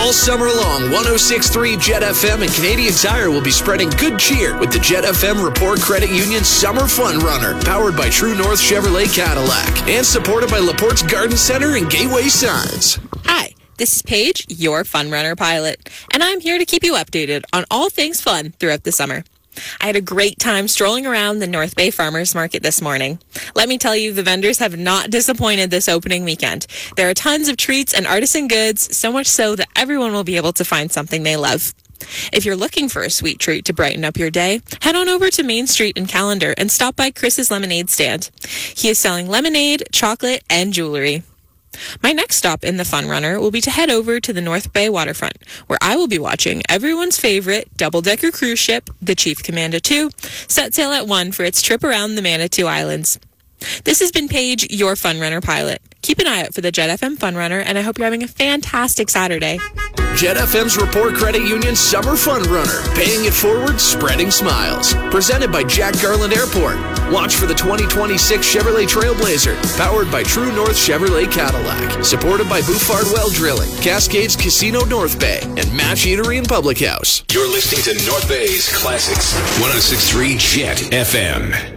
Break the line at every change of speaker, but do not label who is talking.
All summer long, 106.3 Jet FM and Canadian Tire will be spreading good cheer with the Jet FM Report Credit Union Summer Fun Runner, powered by True North Chevrolet Cadillac, and supported by Laporte's Garden Center and Gateway Signs.
Hi, this is Paige, your Fun Runner pilot, and I'm here to keep you updated on all things fun throughout the summer. I had a great time strolling around the North Bay Farmers Market this morning. Let me tell you, the vendors have not disappointed this opening weekend. There are tons of treats and artisan goods, so much so that everyone will be able to find something they love. If you're looking for a sweet treat to brighten up your day, head on over to Main Street in Callender and stop by Chris's Lemonade stand. He is selling lemonade, chocolate, and jewelry. My next stop in the Fun Runner will be to head over to the North Bay waterfront, where I will be watching everyone's favorite double-decker cruise ship, the Chief Commander 2, set sail at 1 for its trip around the Manitou Islands. This has been Paige, your Fun Runner pilot. Keep an eye out for the Jet FM Fun Runner, and I hope you're having a fantastic Saturday.
Jet FM's Report Credit Union Summer Fun Runner, paying it forward, spreading smiles. Presented by Jack Garland Airport. Watch for the 2026 Chevrolet Trailblazer, powered by True North Chevrolet Cadillac. Supported by Bouffard Well Drilling, Cascades Casino North Bay, and Match Eatery and Public House.
You're listening to North Bay's Classics. 106.3 Jet FM.